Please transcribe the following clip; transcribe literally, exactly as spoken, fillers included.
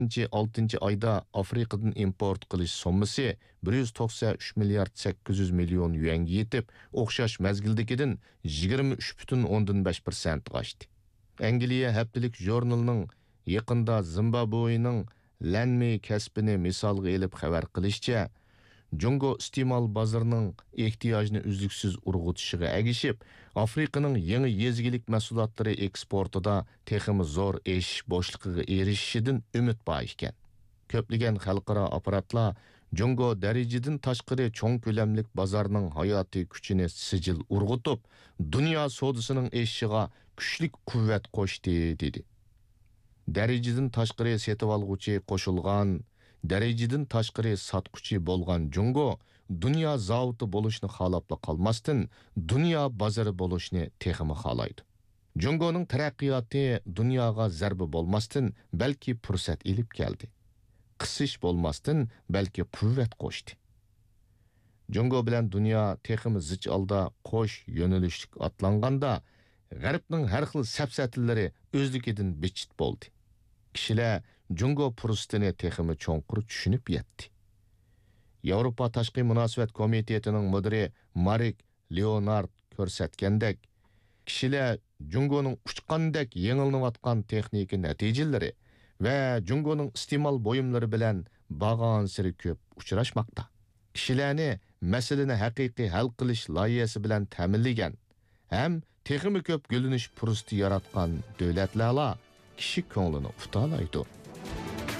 oltinchi oyda Afrikadan import qilish sommasi bir yuz to'qson uch milliard sakkiz yuz million yuanga yetib, o'xshash mezgildagidan yigirma uch butun o'ndan besh persent oshdi. Angliya haftalik jurnalining yaqinda Zimbabwening Lanmi kasbini misolga elib xabar qilishicha, Jungo iste'mol bozorining ehtiyojini uzluksiz urg'utishiga agishib, Afrikaning yangi yezgilik mahsulotlari eksportida texmi zo'r eshish bo'shligiga erishishidan umid bor ekan. Ko'plagan xalqaro apparatlar Jungo darajadan tashqari cho'ng ko'lamlik bozorning hayotiy kuchini sijil urg'utib, dunyo savdosining eshishiga kuchli quvvat qo'shdi dedi. Darajadan tashqari setib olg'uchi qo'shilgan, darajadan tashqari sotquchi bo'lgan Jungo dunyo zavodi bo'lishni xalabla qolmasdan, dunyo bozori bo'lishni texmi xohlaydi. Jungoning taraqqiyoti dunyoga zarba bo'lmasdan, balki fursat ilib keldi. Qisish bo'lmasdan, balki quvvat qo'shdi. Jungo bilan dunyo texmi zich olda qo'sh yo'nalishlik atlanganda, G'arbning har xil safsatillari o'zligidan bichit bo'ldi. Kishilar Jungo fursatini texmi cho'nqur tushunib yetdi. Yevropa tashqi munosabat komitetining mudiri Marek Leonard ko'rsatgandek, kishilar Jungoning uchqandek yengilnayotgan texnika natijalari va Jungoning iste'mol bo'yimlari bilan bag'onsiri ko'p uchrashmoqda. Kishilarni masalani haqiqiy hal qilish loyihasi bilan ta'minlagan ham texmi ko'p gulinish fursati yaratgan davlatlar kishi ko'nglini utalaydi.